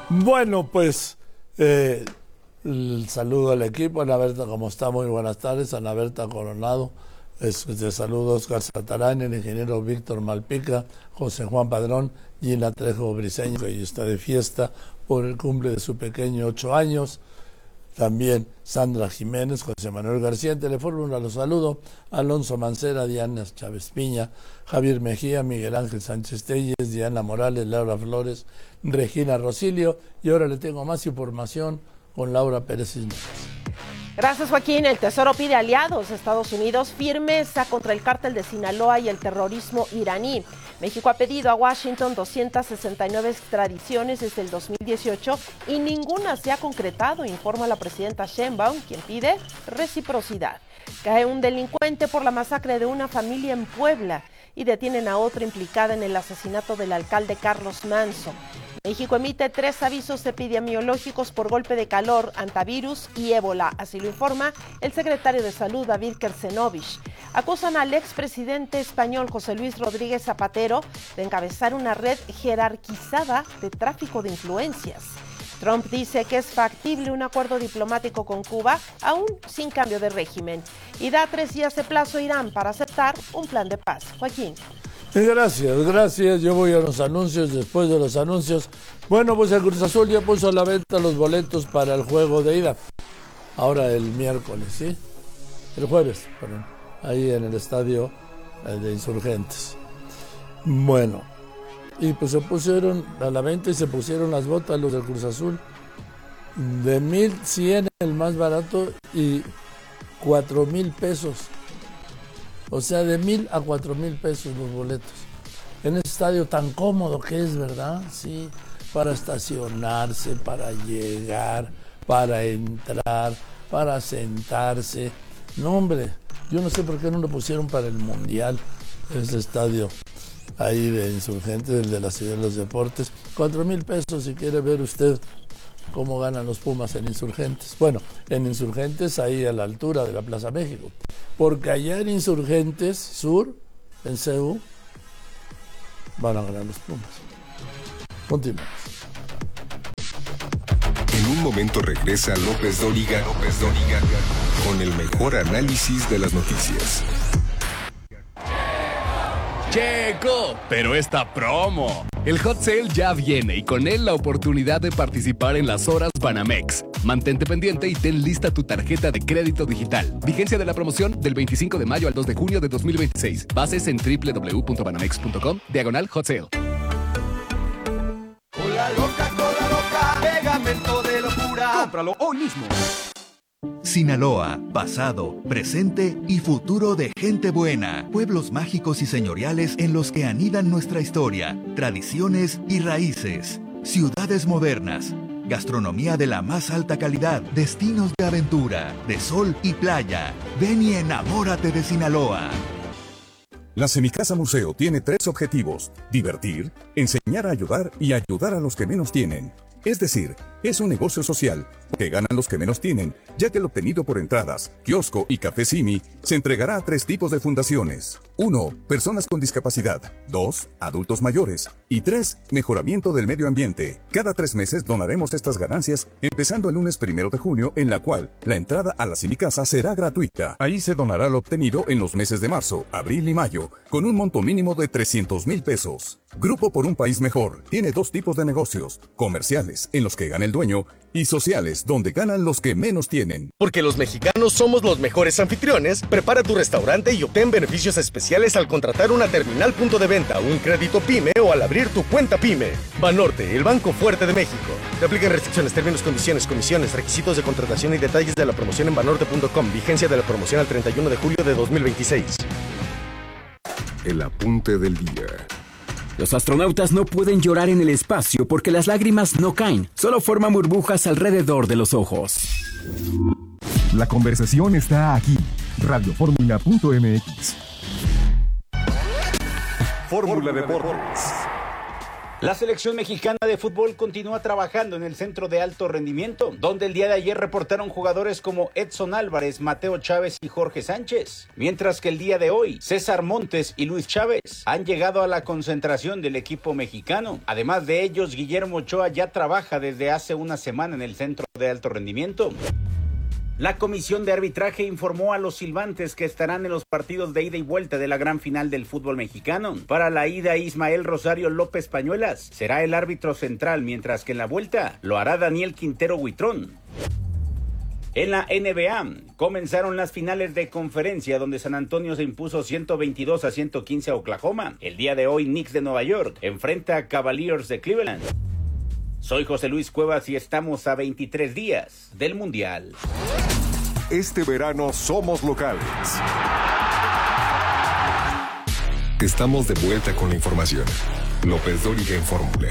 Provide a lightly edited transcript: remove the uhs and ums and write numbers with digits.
Bueno, pues el saludo al equipo. Ana Berta, ¿cómo está? Muy buenas tardes. Ana Berta Coronado. Te saludo Oscar Satarán, el ingeniero Víctor Malpica, José Juan Padrón, Gina Trejo Briceño, que hoy está de fiesta por el cumple de su pequeño 8 años. También Sandra Jiménez, José Manuel García en Telefórmula, los saludo. Alonso Mancera, Diana Chávez Piña, Javier Mejía, Miguel Ángel Sánchez Telles, Diana Morales, Laura Flores, Regina Rosilio. Y ahora le tengo más información con Laura Pérez Cisneros. Gracias, Joaquín. El Tesoro pide aliados de Estados Unidos firmeza contra el cártel de Sinaloa y el terrorismo iraní. México ha pedido a Washington 269 extradiciones desde el 2018 y ninguna se ha concretado, informa la presidenta Sheinbaum, quien pide reciprocidad. Cae un delincuente por la masacre de una familia en Puebla y detienen a otra implicada en el asesinato del alcalde Carlos Manso. México emite 3 avisos epidemiológicos por golpe de calor, antivirus y ébola, así lo informa el secretario de Salud, David Kersenovich. Acusan al expresidente español José Luis Rodríguez Zapatero de encabezar una red jerarquizada de tráfico de influencias. Trump dice que es factible un acuerdo diplomático con Cuba, aún sin cambio de régimen, y da 3 días de plazo a Irán para aceptar un plan de paz. Joaquín. Gracias. Yo voy a los anuncios. Después de los anuncios, bueno, pues el Cruz Azul ya puso a la venta los boletos para el juego de ida. Ahora el miércoles, ¿sí? El jueves, perdón. Ahí en el estadio de Insurgentes. Bueno, y pues se pusieron a la venta y se pusieron las botas los del Cruz Azul. De 1,100 el más barato y 4,000 pesos. O sea, de 1,000 a 4,000 pesos los boletos. En ese estadio tan cómodo que es, ¿verdad? Sí, para estacionarse, para llegar, para entrar, para sentarse. No, hombre, yo no sé por qué no lo pusieron para el Mundial, ese estadio ahí de Insurgentes, el de la Ciudad de los Deportes. 4,000 pesos si quiere ver usted cómo ganan los Pumas en Insurgentes. Bueno, en Insurgentes ahí a la altura de la Plaza México. Porque allá en Insurgentes Sur, en CU, van a ganar los Pumas. Continuamos. En un momento regresa López Dóriga con el mejor análisis de las noticias. Checo, pero esta promo. El Hot Sale ya viene y con él la oportunidad de participar en las horas Banamex. Mantente pendiente y ten lista tu tarjeta de crédito digital. Vigencia de la promoción del 25 de mayo al 2 de junio de 2026. Bases en www.banamex.com/Hot Sale. Cola loca, pegamento de locura. Cómpralo hoy mismo. Sinaloa, pasado, presente y futuro de gente buena. Pueblos mágicos y señoriales en los que anidan nuestra historia, tradiciones y raíces. Ciudades modernas, gastronomía de la más alta calidad, destinos de aventura, de sol y playa. Ven y enamórate de Sinaloa. La Semicasa Museo tiene 3 objetivos: divertir, enseñar a ayudar y ayudar a los que menos tienen. Es decir, es un negocio social, que ganan los que menos tienen, ya que el obtenido por entradas, kiosco y café Simi se entregará a 3 tipos de fundaciones. 1. Personas con discapacidad. 2. Adultos mayores. Y 3. Mejoramiento del medio ambiente. Cada 3 meses donaremos estas ganancias, empezando el lunes 1 de junio, en la cual la entrada a la Semicasa será gratuita. Ahí se donará lo obtenido en los meses de marzo, abril y mayo, con un monto mínimo de 300,000 pesos. Grupo por un País Mejor tiene 2 tipos de negocios: comerciales, en los que gana el dueño, y sociales, donde ganan los que menos tienen. Porque los mexicanos somos los mejores anfitriones, prepara tu restaurante y obtén beneficios especiales al contratar una terminal punto de venta, un crédito PYME o al abrir tu cuenta PYME. Banorte, el banco fuerte de México. Te aplican restricciones, términos, condiciones, comisiones, requisitos de contratación y detalles de la promoción en banorte.com. Vigencia de la promoción al 31 de julio de 2026. El apunte del día. Los astronautas no pueden llorar en el espacio porque las lágrimas no caen, solo forman burbujas alrededor de los ojos. La conversación está aquí. Radioformula.mx. Fórmula Deportes. La selección mexicana de fútbol continúa trabajando en el centro de alto rendimiento, donde el día de ayer reportaron jugadores como Edson Álvarez, Mateo Chávez y Jorge Sánchez, mientras que el día de hoy César Montes y Luis Chávez han llegado a la concentración del equipo mexicano. Además de ellos, Guillermo Ochoa ya trabaja desde hace una semana en el centro de alto rendimiento. La comisión de arbitraje informó a los silbantes que estarán en los partidos de ida y vuelta de la gran final del fútbol mexicano. Para la ida, Ismael Rosario López Pañuelas será el árbitro central, mientras que en la vuelta lo hará Daniel Quintero Huitrón. En la NBA, comenzaron las finales de conferencia donde San Antonio se impuso 122-115 a Oklahoma. El día de hoy, Knicks de Nueva York enfrenta a Cavaliers de Cleveland. Soy José Luis Cuevas y estamos a 23 días del Mundial. Este verano somos locales. Estamos de vuelta con la información. López Dóriga en Fórmula.